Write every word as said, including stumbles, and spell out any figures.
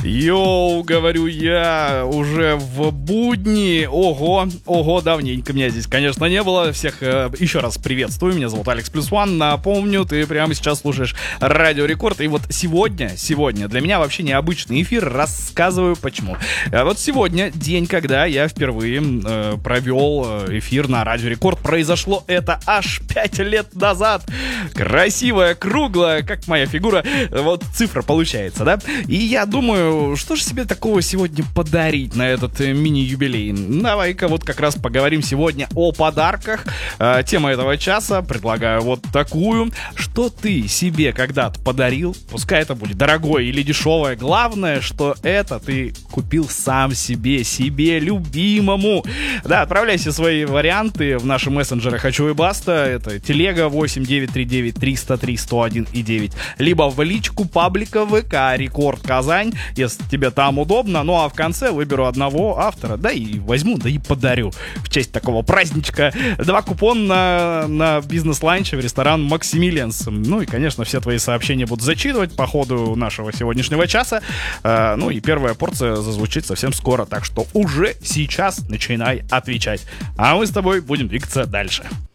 Йоу, говорю я, уже в будни. Ого, ого, давненько меня здесь, конечно, не было. Всех э, еще раз приветствую. Меня зовут Алекс Плюс Ван. Напомню, ты прямо сейчас слушаешь Радио Рекорд. И вот сегодня, сегодня для меня вообще необычный эфир. Рассказываю почему. А вот сегодня день, когда я впервые э, провел эфир на Радио Рекорд. Произошло это аж пять лет назад. Красивая, круглая, как моя фигура. Вот цифра получается, да? И я думаю, что же себе такого сегодня подарить на этот мини-юбилей? Давай-ка вот как раз поговорим сегодня о подарках. Э, тема этого часа, предлагаю вот такую. Что ты себе когда-то подарил? Пускай это будет дорогое или дешевое. Главное, что это ты купил сам себе, себе любимому. Да, отправляйте свои варианты в наши мессенджеры «Хочу и баста». Это телега восемь девятьсот тридцать девять триста три сто один и девять. Либо в личку паблика ВК «Рекорд Казань», если тебе там удобно. Ну а в конце выберу одного автора, да и возьму, да и подарю в честь такого праздничка два купона на, на бизнес-ланч в ресторан «Максимилианс». Ну и, конечно, все твои сообщения будут зачитывать по ходу нашего сегодняшнего часа. э, Ну и первая порция зазвучит совсем скоро, так что уже сейчас начинай отвечать. А мы с тобой будем двигаться дальше.